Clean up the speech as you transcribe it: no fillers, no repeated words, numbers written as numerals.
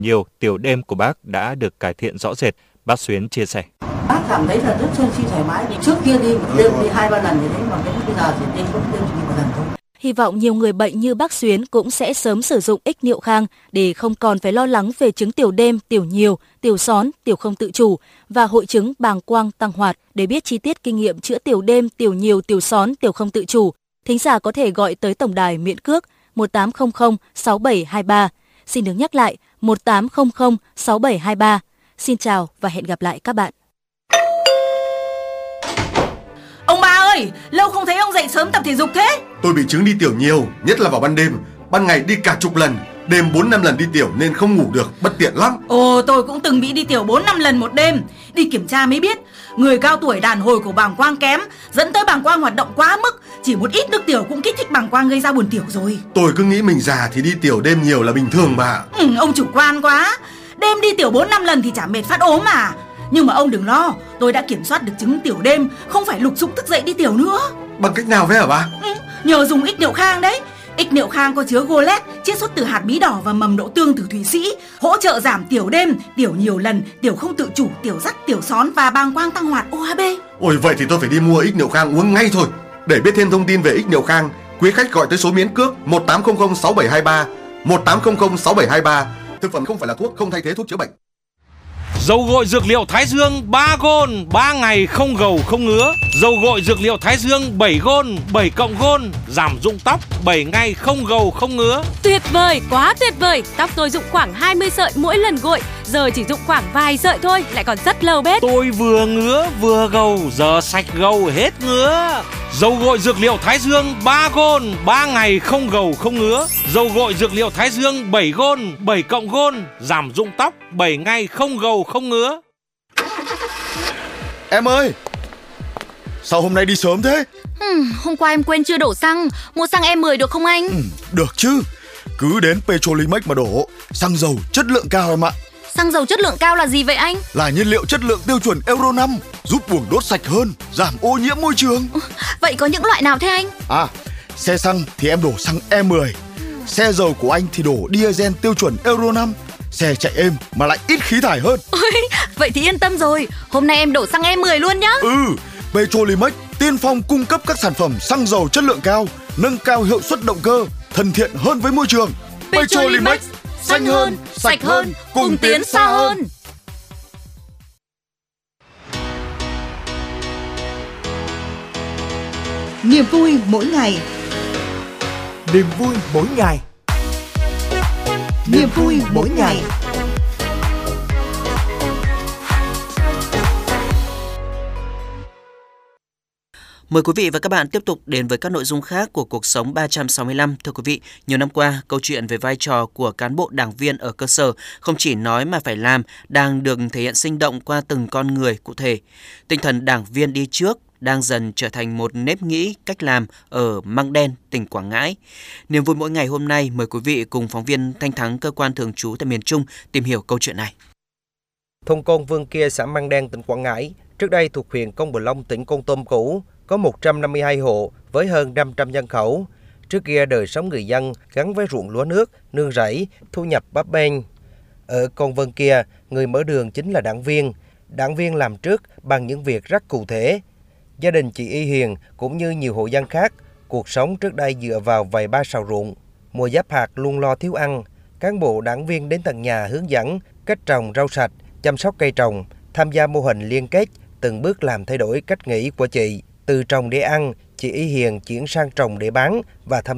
nhiều tiểu đêm của bác đã được cải thiện rõ rệt, bác Xuyến chia sẻ. Bác cảm thấy là rất sân si thoải mái. Trước kia đi một đêm đi 2-3 lần thì đấy, mà bây giờ thì đêm cũng đêm chỉ một lần thôi. Hy vọng nhiều người bệnh như bác Xuyến cũng sẽ sớm sử dụng ích niệu khang để không còn phải lo lắng về chứng tiểu đêm, tiểu nhiều, tiểu són, tiểu không tự chủ và hội chứng bàng quang tăng hoạt. Để biết chi tiết kinh nghiệm chữa tiểu đêm, tiểu nhiều, tiểu són, tiểu không tự chủ, thính giả có thể gọi tới tổng đài miễn cước 1800 6723. Xin được nhắc lại 1800 6723. Xin chào và hẹn gặp lại các bạn. Ông ba ơi, lâu không thấy ông dậy sớm tập thể dục thế. Tôi bị chứng đi tiểu nhiều, nhất là vào ban đêm. Ban ngày đi cả chục lần, đêm 4-5 lần đi tiểu nên không ngủ được, bất tiện lắm. Ồ, tôi cũng từng bị đi tiểu 4-5 lần một đêm. Đi kiểm tra mới biết, người cao tuổi đàn hồi của bàng quang kém, dẫn tới bàng quang hoạt động quá mức. Chỉ một ít nước tiểu cũng kích thích bàng quang gây ra buồn tiểu rồi. Tôi cứ nghĩ mình già thì đi tiểu đêm nhiều là bình thường mà. Ông chủ quan quá. Đêm đi tiểu 4-5 lần thì chả mệt phát ốm mà. Nhưng mà ông đừng lo, tôi đã kiểm soát được chứng tiểu đêm, không phải lục sục thức dậy đi tiểu nữa. Bằng cách nào vậy hả bà? Nhờ dùng ích niệu khang đấy. Ích niệu khang có chứa golet, chiết xuất từ hạt bí đỏ và mầm đậu tương từ Thụy Sĩ, hỗ trợ giảm tiểu đêm, tiểu nhiều lần, tiểu không tự chủ, tiểu dắt, tiểu són và bàng quang tăng hoạt OHB. Ôi vậy thì tôi phải đi mua ích niệu khang uống ngay thôi. Để biết thêm thông tin về ích niệu khang, quý khách gọi tới số miễn cước 1800 6723, 1800 6723. Thực phẩm không phải là thuốc, không thay thế thuốc chữa bệnh. Dầu gội dược liệu Thái Dương 3 gôn, 3 ngày không gầu không ngứa. Dầu gội dược liệu Thái Dương 7 gôn, 7 cộng gôn, giảm rụng tóc 7 ngày không gầu không ngứa. Tuyệt vời, quá tuyệt vời. Tóc tôi rụng khoảng 20 sợi mỗi lần gội, giờ chỉ rụng khoảng vài sợi thôi, lại còn rất lâu bết. Tôi vừa ngứa vừa gầu, giờ sạch gầu hết ngứa. Dầu gội dược liệu Thái Dương 3 gôn, 3 ngày không gầu không ngứa. Dầu gội dược liệu Thái Dương 7 gôn, 7 cộng gôn, giảm rụng tóc 7 ngày không gầu không ngứa. Em ơi, sao hôm nay đi sớm thế? Hôm qua em quên chưa đổ xăng, mua xăng E10 được không anh? Được chứ, cứ đến Petrolimex mà đổ, xăng dầu chất lượng cao em ạ. Xăng dầu chất lượng cao là gì vậy anh? Là nhiên liệu chất lượng tiêu chuẩn Euro 5, giúp buồng đốt sạch hơn, giảm ô nhiễm môi trường. Vậy có những loại nào thế anh? Xe xăng thì em đổ xăng E10, xe dầu của anh thì đổ diesel tiêu chuẩn Euro 5. Xe chạy êm mà lại ít khí thải hơn. Ôi, vậy thì yên tâm rồi, hôm nay em đổ xăng E10 luôn nhá. Petrolimex tiên phong cung cấp các sản phẩm xăng dầu chất lượng cao, nâng cao hiệu suất động cơ, thân thiện hơn với môi trường. Petrolimex, xanh hơn, sạch hơn, cùng tiến xa hơn. Niềm vui mỗi ngày. Niềm vui mỗi ngày. Niềm vui mỗi ngày. Mời quý vị và các bạn tiếp tục đến với các nội dung khác của Cuộc sống 365. Thưa quý vị, nhiều năm qua, câu chuyện về vai trò của cán bộ đảng viên ở cơ sở không chỉ nói mà phải làm đang được thể hiện sinh động qua từng con người cụ thể. Tinh thần đảng viên đi trước đang dần trở thành một nếp nghĩ, cách làm ở Măng Đen, tỉnh Quảng Ngãi. Niềm vui mỗi ngày hôm nay, mời quý vị cùng phóng viên Thanh Thắng, cơ quan thường trú tại miền Trung, tìm hiểu câu chuyện này. Thôn Côn Vương Kia, xã Măng Đen, tỉnh Quảng Ngãi, trước đây thuộc huyện Công Bờ Long, tỉnh Kon Tum cũ, có 152 hộ với hơn 500 nhân khẩu. Trước kia đời sống người dân gắn với ruộng lúa nước, nương rẫy, thu nhập bấp bênh. Ở Kon Vân Kia, người mở đường chính là đảng viên. Đảng viên làm trước bằng những việc rất cụ thể. Gia đình chị Y Hiền cũng như nhiều hộ dân khác, cuộc sống trước đây dựa vào vài ba sào ruộng. Mùa giáp hạt luôn lo thiếu ăn. Cán bộ đảng viên đến tận nhà hướng dẫn cách trồng rau sạch, chăm sóc cây trồng, tham gia mô hình liên kết, từng bước làm thay đổi cách nghĩ của chị. Từ trồng để ăn, chị Y Hiền chuyển sang trồng để bán và tham